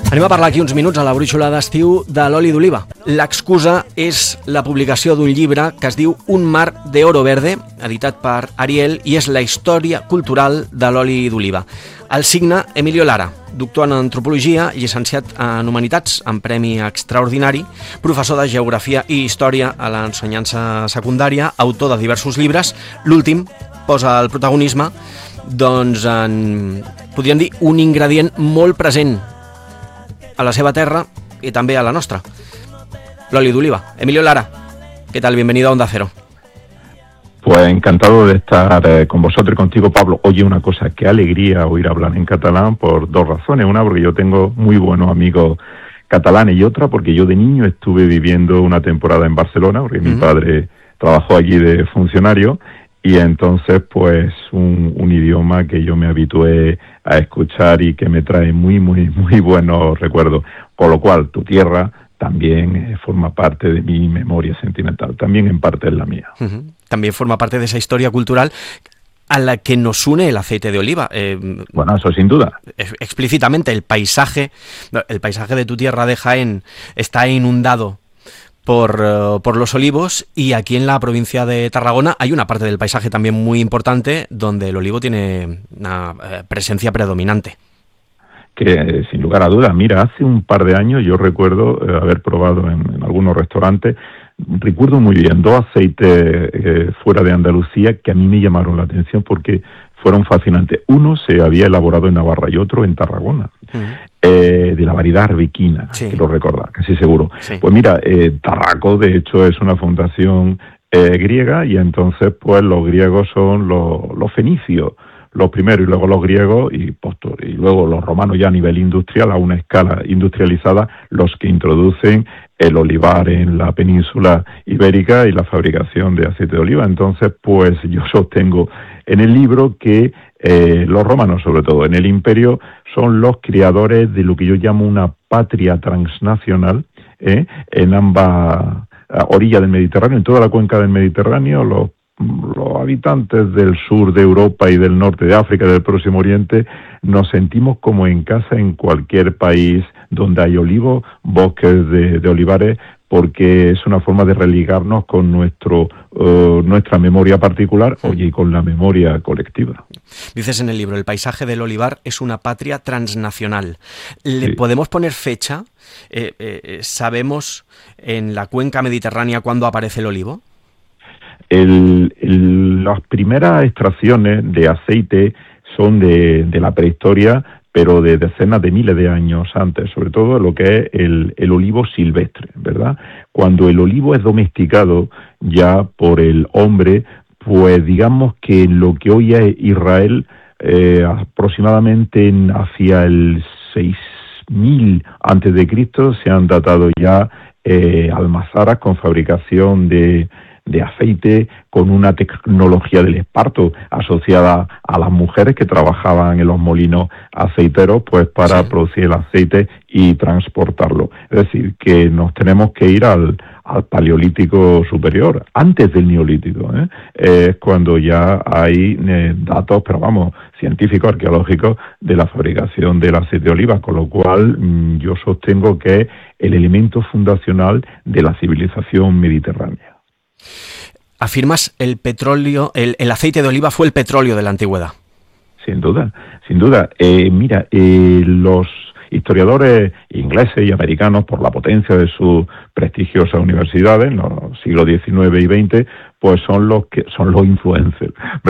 Anem a parlar aquí uns minuts a la brúixola d'estiu de l'oli d'oliva. L'excusa és la publicació d'un llibre que es diu Un mar de oro verde, editat per Ariel, i és la història cultural de l'oli d'oliva. El signa Emilio Lara, doctor en antropologia, llicenciat en humanitats amb premi extraordinari, professor de geografia i història a l'ensenyança secundària, autor de diversos llibres. L'últim posa el protagonisme doncs, en, podríem dir, un ingredient molt present a la seva terra y también a la nostra, l'oli d'oliva. Emilio Lara, ¿qué tal? Bienvenido a Onda Cero. Pues encantado de estar con vosotros y contigo, Pablo. Oye, una cosa, qué alegría oír hablar en catalán por dos razones. Una, porque yo tengo muy buenos amigos catalanes, y otra, porque yo de niño estuve viviendo una temporada en Barcelona, porque mi padre trabajó allí de funcionario, y entonces pues un idioma que yo me habitué a escuchar y que me trae muy buenos recuerdos. Con lo cual, tu tierra también forma parte de mi memoria sentimental, también en parte es la mía. También forma parte de esa historia cultural a la que nos une el aceite de oliva. Bueno, eso sin duda. Explícitamente, el paisaje de tu tierra de Jaén está inundado por los olivos, y aquí en la provincia de Tarragona hay una parte del paisaje también muy importante donde el olivo tiene una presencia predominante. Que sin lugar a dudas, mira, hace un par de años yo recuerdo haber probado en algunos restaurantes, recuerdo muy bien, dos aceites fuera de Andalucía que a mí me llamaron la atención porque fueron fascinantes. Uno se había elaborado en Navarra y otro en Tarragona, de la variedad arbequina, sí. Quiero recordar, casi seguro. Sí. Pues mira, Tarraco de hecho es una fundación griega, y entonces pues los griegos son los fenicios, los primeros, y luego los griegos y luego los romanos ya a nivel industrial, a una escala industrializada, los que introducen el olivar en la península ibérica y la fabricación de aceite de oliva. Entonces, pues yo sostengo en el libro que los romanos, sobre todo en el imperio, son los creadores de lo que yo llamo una patria transnacional, en ambas orillas del Mediterráneo, en toda la cuenca del Mediterráneo. Los habitantes del sur de Europa y del norte de África y del Próximo Oriente nos sentimos como en casa en cualquier país donde hay olivos, bosques de olivares, porque es una forma de religarnos con nuestra memoria particular, y con la memoria colectiva. Dices en el libro, el paisaje del olivar es una patria transnacional. ¿Le Sí. podemos poner fecha? ¿Sabemos en la cuenca mediterránea cuándo aparece el olivo? Las primeras extracciones de aceite son de la prehistoria, pero de decenas de miles de años antes, sobre todo lo que es el olivo silvestre, ¿verdad? Cuando el olivo es domesticado ya por el hombre, pues digamos que lo que hoy es Israel, aproximadamente hacia el 6000 antes de Cristo, se han datado ya almazaras con fabricación de aceite, con una tecnología del esparto asociada a las mujeres que trabajaban en los molinos aceiteros, pues para producir el aceite y transportarlo. Es decir, que nos tenemos que ir al Paleolítico superior, antes del Neolítico, es cuando ya hay datos, pero vamos, científicos, arqueológicos, de la fabricación del aceite de oliva, con lo cual yo sostengo que es el elemento fundacional de la civilización mediterránea. Afirmas el petróleo, el aceite de oliva fue el petróleo de la antigüedad. Sin duda, sin duda. Mira, los historiadores ingleses y americanos, por la potencia de sus prestigiosas universidades en los siglos XIX y XX, pues son los influencers.